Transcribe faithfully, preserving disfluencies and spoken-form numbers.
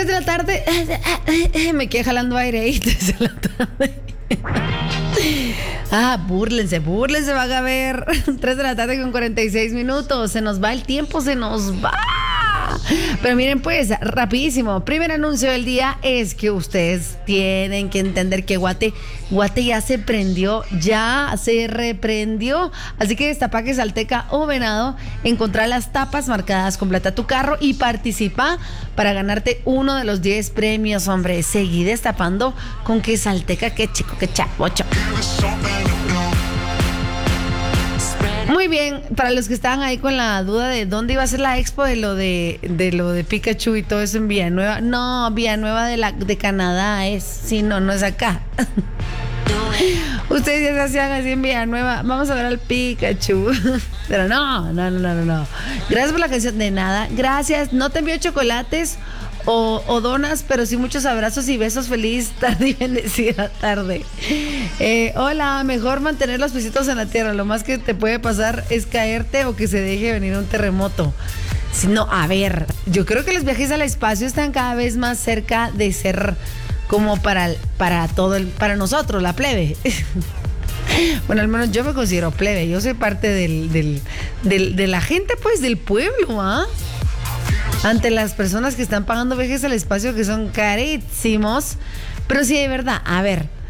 tres de la tarde. Me quedé jalando aire ahí. tres de la tarde. Ah, búrlense, búrlense, van a ver. tres de la tarde con cuarenta y seis minutos. Se nos va el tiempo, se nos va. Pero miren pues, rapidísimo, primer anuncio del día es que ustedes tienen que entender que Guate, Guate ya se prendió, ya se reprendió. Así que destapa que Salteca o Venado, encontrar las tapas marcadas, completa tu carro y participa para ganarte uno de los diez premios, hombre. Seguí destapando con que Salteca, que chico, que chapocho. Muy bien, para los que estaban ahí con la duda de dónde iba a ser la expo de lo de, de lo de Pikachu y todo eso en Villanueva. No, Villanueva de la de Canadá es, sí, no, no es acá. Ustedes ya se hacían así en Villanueva. Vamos a ver al Pikachu. Pero no, no, no, no, no. Gracias por la canción. De nada, gracias. No te envío chocolates o, o donas, pero sí muchos abrazos y besos. Feliz tarde y bendecida tarde. Eh, hola, mejor mantener los pisitos en la tierra. Lo más que te puede pasar es caerte o que se deje venir un terremoto. Si no, a ver, yo creo que los viajes al espacio están cada vez más cerca de ser como para, para todo el, para nosotros, la plebe. Bueno, al menos yo me considero plebe. Yo soy parte del, del, del, de la gente, pues, del pueblo, ¿ah? Ante las personas que están pagando viajes al espacio, que son carísimos. Pero sí, de verdad, a ver,